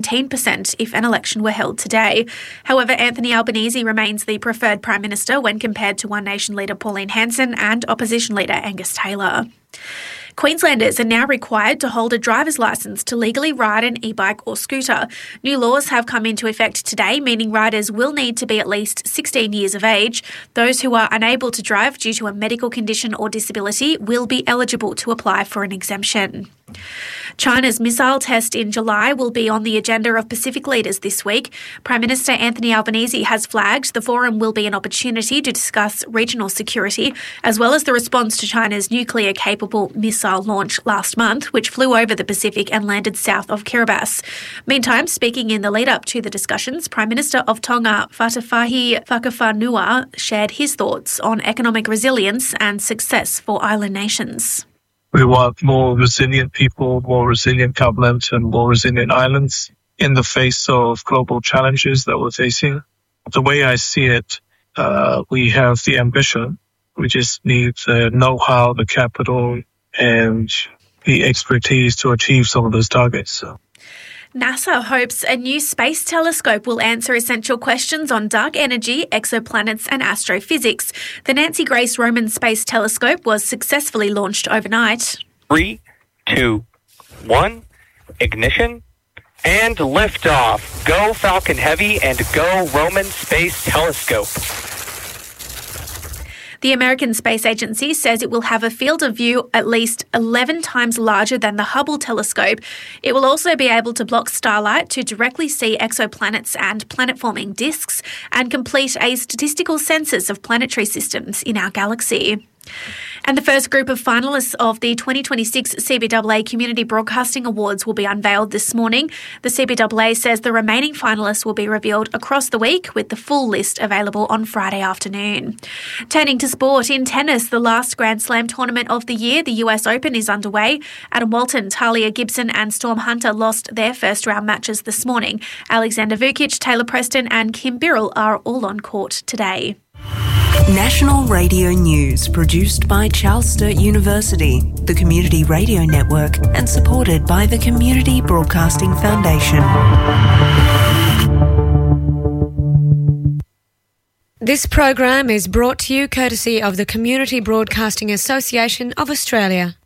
19% if an election were held today. However, Anthony Albanese remains the preferred Prime Minister when compared to One Nation leader Pauline Hanson and Opposition leader Angus Taylor. Queenslanders are now required to hold a driver's licence to legally ride an e-bike or scooter. New laws have come into effect today, meaning riders will need to be at least 16 years of age. Those who are unable to drive due to a medical condition or disability will be eligible to apply for an exemption. China's missile test in July will be on the agenda of Pacific leaders this week. Prime Minister Anthony Albanese has flagged the forum will be an opportunity to discuss regional security, as well as the response to China's nuclear-capable missile launch last month, which flew over the Pacific and landed south of Kiribati. Meantime, speaking in the lead-up to the discussions, Prime Minister of Tonga, Fatafahi Whakawhanua, shared his thoughts on economic resilience and success for island nations. We want more resilient people, more resilient government, and more resilient islands in the face of global challenges that we're facing. The way I see it, we have the ambition. We just need the know-how, the capital, and the expertise to achieve some of those targets. NASA hopes a new space telescope will answer essential questions on dark energy, exoplanets and astrophysics. The Nancy Grace Roman Space Telescope was successfully launched overnight. 3, 2, 1, ignition, and liftoff. Go Falcon Heavy and go Roman Space Telescope. The American Space Agency says it will have a field of view at least 11 times larger than the Hubble telescope. It will also be able to block starlight to directly see exoplanets and planet-forming disks and complete a statistical census of planetary systems in our galaxy. And the first group of finalists of the 2026 CBAA Community Broadcasting Awards will be unveiled this morning. The CBAA says the remaining finalists will be revealed across the week, with the full list available on Friday afternoon. Turning to sport, in tennis, the last Grand Slam tournament of the year, the US Open, is underway. Adam Walton, Talia Gibson and Storm Hunter lost their first round matches this morning. Alexander Vukic, Taylor Preston and Kim Birrell are all on court today. National Radio News, produced by Charles Sturt University, the Community Radio Network, and supported by the Community Broadcasting Foundation. This program is brought to you courtesy of the Community Broadcasting Association of Australia.